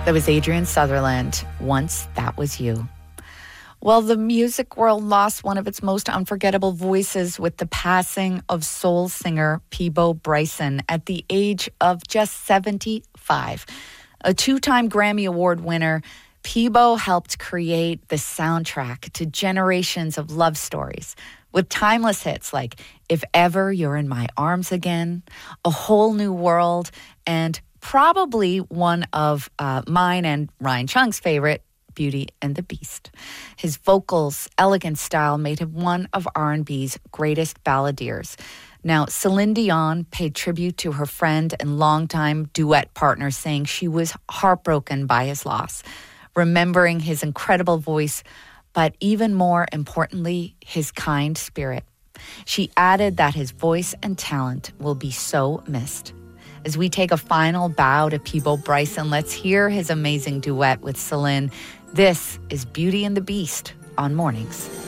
That was Adrian Sutherland, Once That Was You. Well, the music world lost one of its most unforgettable voices with the passing of soul singer Peabo Bryson at the age of just 75. A two-time Grammy Award winner, Peabo helped create the soundtrack to generations of love stories with timeless hits like If Ever You're in My Arms Again, A Whole New World, and probably one of mine and Ryan Chung's favorite, Beauty and the Beast. His vocals, elegant style made him one of R&B's greatest balladeers. Now, Celine Dion paid tribute to her friend and longtime duet partner, saying she was heartbroken by his loss, remembering his incredible voice, but even more importantly, his kind spirit. She added that his voice and talent will be so missed. As we take a final bow to Peabo Bryson, let's hear his amazing duet with Celine. This is Beauty and the Beast on Mornings.